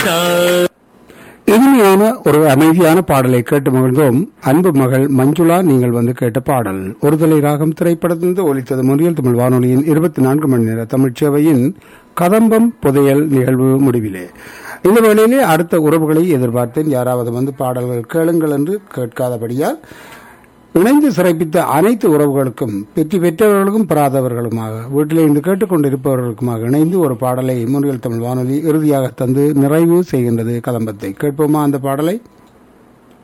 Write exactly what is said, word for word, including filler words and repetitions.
இனிமையான ஒரு அமைதியான பாடலை கேட்டு மகிழ்ந்தோம். அன்பு மகள் மஞ்சுளா, நீங்கள் வந்து கேட்ட பாடல் ஒருதலை ராகம் திரைப்படத்திலிருந்து ஒலித்தது. முன்னில் தமிழ் வானொலியின் இருபத்தி நான்கு மணி நேர தமிழ் சேவையின் கதம்பம் புதையல் நிகழ்வு முடிவிலே. இந்த வேளையிலே அடுத்த உறவுகளை எதிர்பார்த்தேன். யாராவது வந்து பாடல்கள் கேளுங்கள் என்று கேட்காதபடியால் இணைந்து சிறப்பித்த அனைத்து உறவுகளுக்கும், வெற்றி பெற்றவர்களுக்கும் பெறாதவர்களுமாக, வீட்டிலே இருந்து கேட்டுக்கொண்டிருப்பவர்களுக்குமாக இணைந்து ஒரு பாடலை முன்னில் தமிழ் வானொலி இறுதியாக தந்து நிறைவு செய்கின்றது கதம்பத்தை. கேட்போமா அந்த பாடலை?